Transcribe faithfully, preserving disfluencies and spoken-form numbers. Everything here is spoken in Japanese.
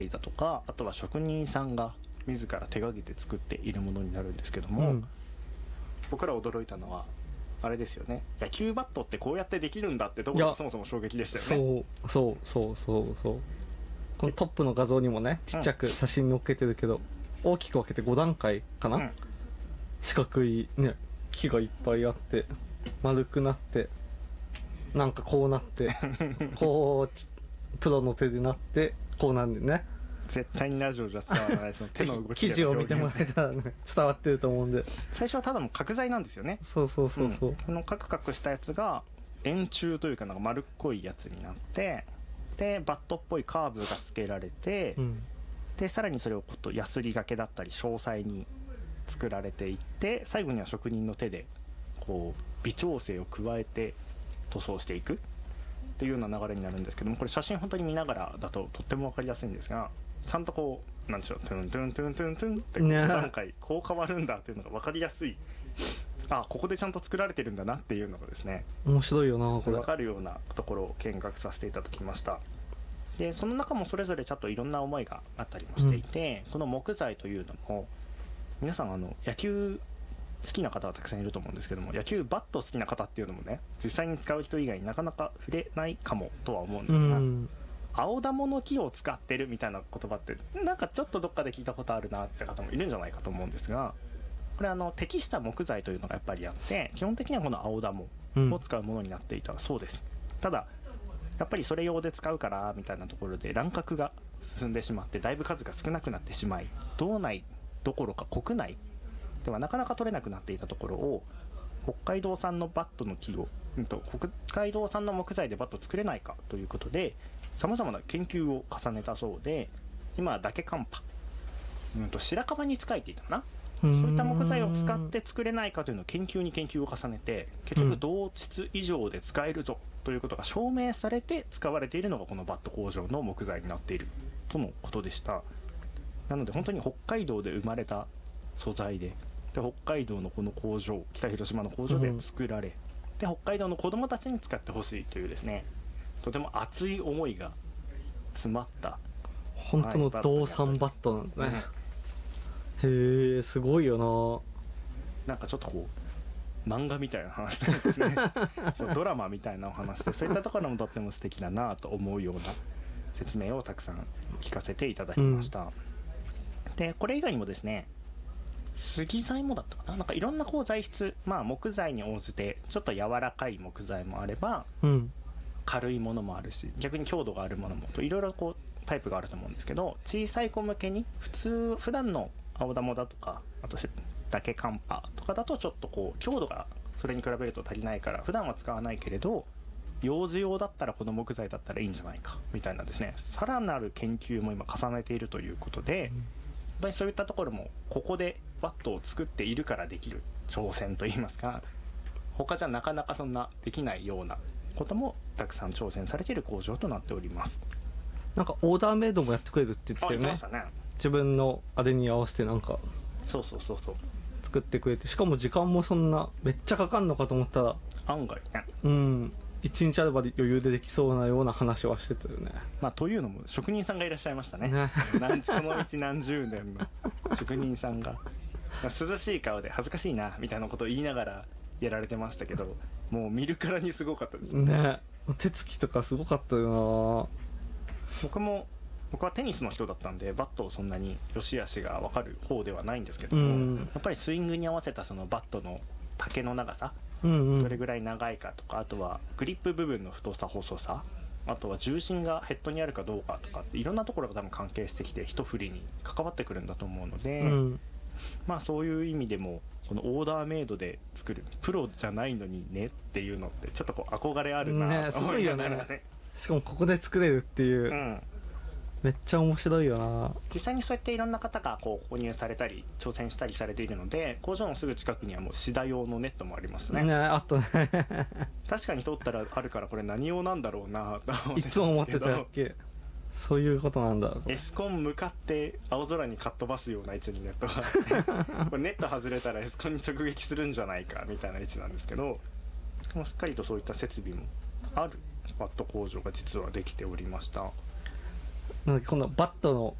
だとか、あとは職人さんが自ら手がけて作っているものになるんですけども、うん、僕ら驚いたのはあれですよね。野球バットってこうやってできるんだってところがそもそも衝撃でしたよね。そうそうそうそうそう。このトップの画像にもね、ちっちゃく写真載っけてるけど、うん、大きく分けてご段階かな、うん、四角いね木がいっぱいあって丸くなってなんかこうなってこうプロの手でなってこうなんでね。 絶対にラジオじゃ伝わらないその手の動き記事を見てもらえたら、ね、伝わってると思うんで、 最初はただの角材なんですよね。 そうそうそうそう、うん、 このカクカクしたやつが円柱というかなんか丸っこいやつになって、でバットっぽいカーブがつけられて、うん、でさらにそれをことヤスリがけだったり詳細に作られていって、最後には職人の手でこう微調整を加えて塗装していくっていうような流れになるんですけども、これ写真本当に見ながらだととっても分かりやすいんですが、ちゃんとこうなんでしょう、トゥントゥントゥントゥントゥンってご段階こう変わるんだっていうのが分かりやすい、あここでちゃんと作られてるんだなっていうのがですね、 面白いよなこれ、 分かるようなところを見学させていただきました。でその中もそれぞれちょっといろんな思いがあったりもしていて、うん、この木材というのも皆さんあの野球好きな方はたくさんいると思うんですけども、野球バット好きな方っていうのもね、実際に使う人以外になかなか触れないかもとは思うんですが、うん、青玉の木を使ってるみたいな言葉ってなんかちょっとどっかで聞いたことあるなって方もいるんじゃないかと思うんですが、これあの適した木材というのがやっぱりあって、基本的にはこの青玉を使うものになっていたそうです、うん、ただやっぱりそれ用で使うからみたいなところで乱獲が進んでしまってだいぶ数が少なくなってしまい、道内どころか国内ではなかなか取れなくなっていたところを、北海道産のバットの木を、うん、と北海道産の木材でバット作れないかということでさまざまな研究を重ねたそうで、今はダケカンパ、うん、と白樺に使えていたかな、そういった木材を使って作れないかというのを研究に研究を重ねて、結局同質以上で使えるぞということが証明されて使われているのがこのバット工場の木材になっているとのことでした。なので本当に北海道で生まれた素材で、で北海道のこの工場、北広島の工場で作られ、うん、で北海道の子どもたちに使ってほしいというですね、とても熱い思いが詰まった本当の道産バットなんだね、うん、へえすごいよな。なんかちょっとこう漫画みたいな話ですねドラマみたいなお話で、そういったところもとっても素敵だなと思うような説明をたくさん聞かせていただきました、うん、でこれ以外にもですね、杉材もだったかな、なんかいろんなこう材質、まあ木材に応じてちょっと柔らかい木材もあれば、うん、軽いものもあるし、逆に強度があるものもといろいろこうタイプがあると思うんですけど、小さい子向けに普通普段の青玉だとか、あとダケカンパとかだとちょっとこう強度がそれに比べると足りないから普段は使わないけれど、幼児用だったらこの木材だったらいいんじゃないかみたいなですね、さらなる研究も今重ねているということで、うん、やっぱりそういったところもここでバットを作っているからできる挑戦といいますか、他じゃなかなかそんなできないようなこともたくさん挑戦されている工場となっております。 なんかオーダーメイドもやってくれるって言ってたよ ね, あ言ってましたね。 自分のあれに合わせてなんかそうそうそうそう作ってくれて、しかも時間もそんなめっちゃかかんのかと思ったら案外ね、 うんいちにちあれば余裕でできそうなような話はしてたよね。 まあというのも職人さんがいらっしゃいましたねね何この道何十年の職人さんが、まあ、涼しい顔で恥ずかしいなみたいなことを言いながらやられてましたけど、もう見るからにすごかったですね。手つきとかすごかったよな。 僕も僕はテニスの人だったんでバットをそんなに良し悪しが分かる方ではないんですけども、うん、やっぱりスイングに合わせたそのバットの丈の長さ、うんうん、どれぐらい長いかとか、あとはグリップ部分の太さ細さ、あとは重心がヘッドにあるかどうかとかっていろんなところが多分関係してきて一振りに関わってくるんだと思うので、うん、まあそういう意味でもこのオーダーメイドで作るプロじゃないのにねっていうのってちょっとこう憧れあるなと思いながらね、ねすごいよね。 しかもここで作れるっていう、うん、めっちゃ面白いよな。 実際にそうやっていろんな方がこう購入されたり挑戦したりされているので、工場のすぐ近くにはもうシダ用のネットもありますね。 ねあとね確かに通ったらあるからこれ何用なんだろうなと思ってたんですけど、いつも思ってたっけ。そういうことなんだ。 エスコン向かって青空にかっ飛ばすような位置にネットがあってこれネット外れたらエスコンに直撃するんじゃないかみたいな位置なんですけど、もうしっかりとそういった設備もあるバット工場が実はできておりました。 なんだっけこのバットの